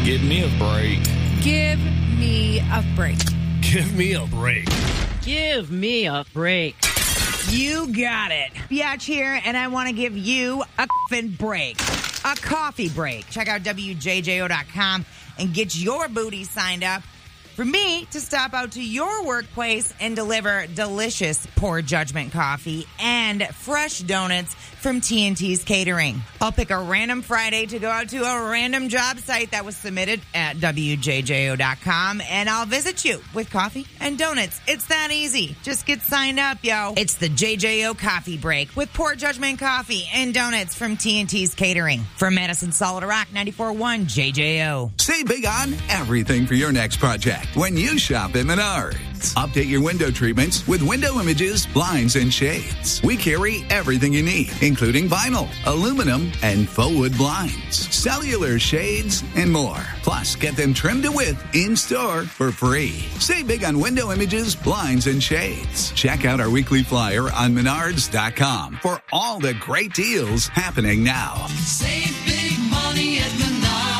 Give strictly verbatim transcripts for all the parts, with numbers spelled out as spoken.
Give me a break. Give me a break. Give me a break. Give me a break. You got it. Biatch here, and I want to give you a f***ing break. A coffee break. Check out W J J O dot com and get your booty signed up for me to stop out to your workplace and deliver delicious Poor Judgment coffee and fresh donuts from T N T's Catering. I'll pick a random Friday to go out to a random job site that was submitted at W J J O dot com, and I'll visit you with coffee and donuts. It's that easy. Just get signed up, yo. It's the J J O Coffee Break with Poor Judgment coffee and donuts from T N T's Catering. From Madison Solid Rock, ninety-four point one J J O. Save big on everything for your next project when you shop at Menards. Update your window treatments with window images, blinds, and shades. We carry everything you need, including vinyl, aluminum, and faux wood blinds, cellular shades, and more. Plus, get them trimmed to width in-store for free. Save big on window images, blinds, and shades. Check out our weekly flyer on Menards dot com for all the great deals happening now. Save big money at Menards.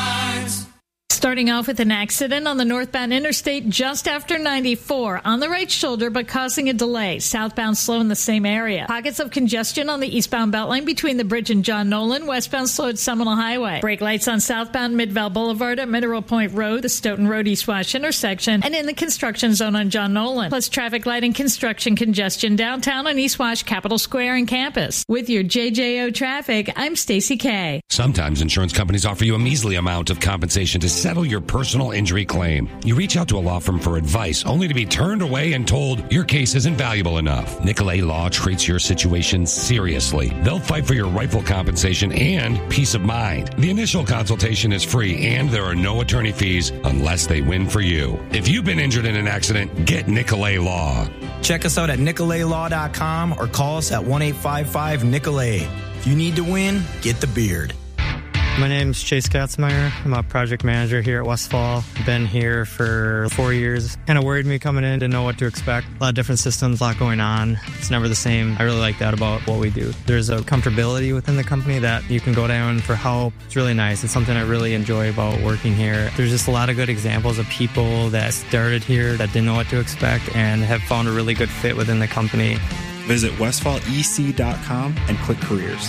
Starting off with an accident on the northbound interstate just after ninety-four on the right shoulder, but causing a delay. Southbound slow in the same area. Pockets of congestion on the eastbound Beltline between the bridge and John Nolan. Westbound slow at Seminole Highway. Brake lights on southbound Midvale Boulevard at Mineral Point Road, the Stoughton Road East Wash intersection, and in the construction zone on John Nolan. Plus traffic light and construction congestion downtown on East Wash, Capitol Square, and campus. With your J J O traffic, I'm Stacey K. Sometimes insurance companies offer you a measly amount of compensation to settle your personal injury claim. You reach out to a law firm for advice, only to be turned away and told your case isn't valuable enough. Nicolay Law treats your situation seriously. They'll fight for your rightful compensation and peace of mind. The initial consultation is free, and there are no attorney fees unless they win for you. If you've been injured in an accident, get Nicolay Law. Check us out at Nicolay Law dot com or call us at one eight five five Nicolay. If you need to win, get the beard. My name's Chase Katzmeyer. I'm a project manager here at Westfall. Been here for four years. Kind of worried me coming in, didn't know what to expect. A lot of different systems, a lot going on. It's never the same. I really like that about what we do. There's a comfortability within the company that you can go down for help. It's really nice. It's something I really enjoy about working here. There's just a lot of good examples of people that started here that didn't know what to expect and have found a really good fit within the company. Visit Westfall E C dot com and click careers.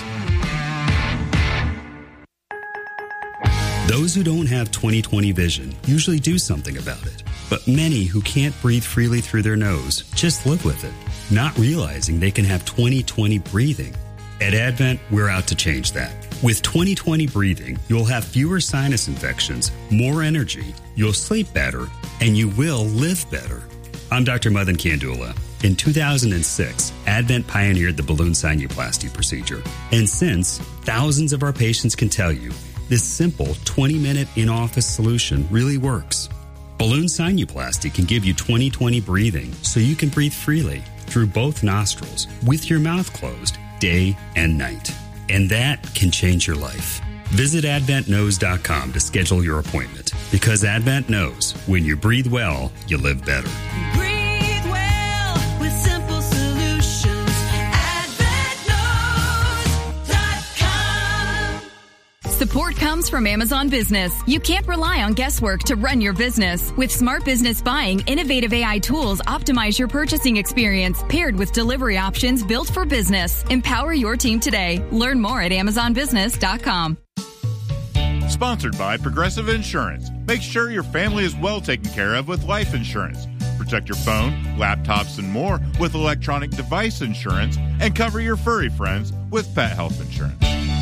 Those who don't have twenty twenty vision usually do something about it. But many who can't breathe freely through their nose just live with it, not realizing they can have twenty twenty breathing. At Advent, we're out to change that. With twenty twenty breathing, you'll have fewer sinus infections, more energy, you'll sleep better, and you will live better. I'm Doctor Madan Kandula. In two thousand six, Advent pioneered the balloon sinuplasty procedure. And since, thousands of our patients can tell you, this simple twenty-minute in-office solution really works. Balloon sinuplasty can give you twenty twenty breathing so you can breathe freely through both nostrils with your mouth closed day and night. And that can change your life. Visit Advent Knows dot com to schedule your appointment because Advent knows when you breathe well, you live better. Breathe well with simple solutions. Advent Knows dot com. Support comes from Amazon Business. You can't rely on guesswork to run your business. With Smart Business Buying, innovative A I tools optimize your purchasing experience, paired with delivery options built for business. Empower your team today. Learn more at Amazon Business dot com. Sponsored by Progressive Insurance. Make sure your family is well taken care of with life insurance. Protect your phone, laptops, and more with electronic device insurance, and cover your furry friends with pet health insurance.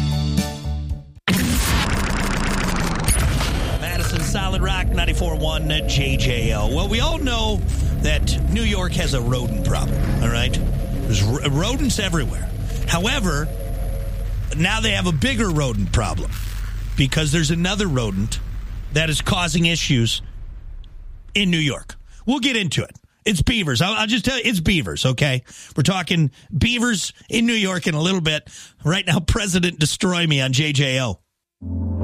Madison Solid Rock, ninety-four point one J J O. Well, we all know that New York has a rodent problem, all right? There's r- rodents everywhere. However, now they have a bigger rodent problem because there's another rodent that is causing issues in New York. We'll get into it. It's beavers. I'll, I'll just tell you, it's beavers, okay? We're talking beavers in New York in a little bit. Right now, President Destroy Me on J J O.